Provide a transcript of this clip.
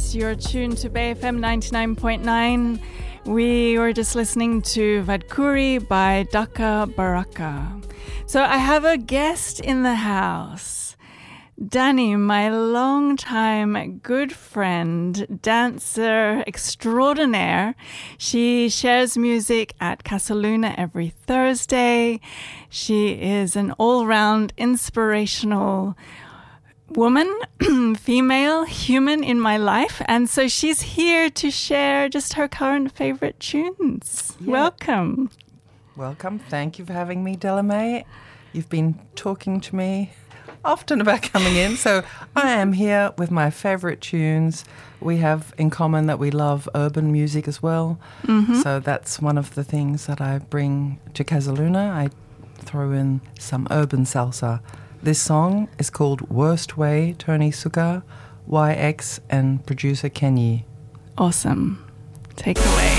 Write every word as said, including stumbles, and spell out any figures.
Yes, you're tuned to Bay F M ninety-nine point nine. We were just listening to Vadkuri by Daka Baraka. So I have a guest in the house. Danny, my longtime good friend, dancer extraordinaire. She shares music at Casa Luna every Thursday. She is an all-round inspirational woman, female, human in my life. And so she's here to share just her current favorite tunes. Yeah. Welcome. Welcome. Thank you for having me, Delamay. You've been talking to me often about coming in. So I am here with my favorite tunes. We have in common that we love urban music as well. Mm-hmm. So that's one of the things that I bring to Casa Luna. I throw in some urban salsa. This song is called Worst Way, Tony Suka, Y X, and producer Kenyi. Awesome. Take it away.